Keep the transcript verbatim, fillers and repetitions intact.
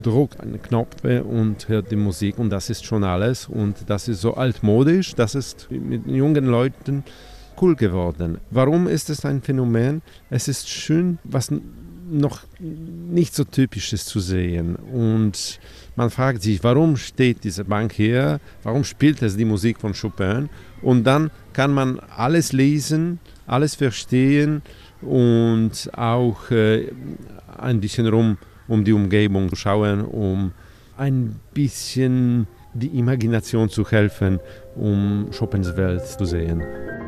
drückt einen Knopf und hört die Musik und das ist schon alles. Und das ist so altmodisch, das ist mit jungen Leuten cool geworden. Warum ist es ein Phänomen? Es ist schön, was noch nicht so typisches zu sehen. Und man fragt sich, warum steht diese Bank hier? Warum spielt es die Musik von Chopin? Und dann kann man alles lesen, alles verstehen und auch äh, ein bisschen rum um die Umgebung schauen, um ein bisschen die Imagination zu helfen, um Chopins Welt zu sehen.